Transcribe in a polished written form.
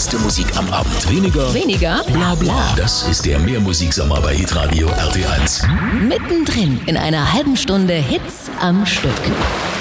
beste Musik am Abend. Weniger Bla bla. Das ist der Mehrmusiksommer bei Hitradio RT1. Mittendrin in einer halben Stunde Hits am Stück.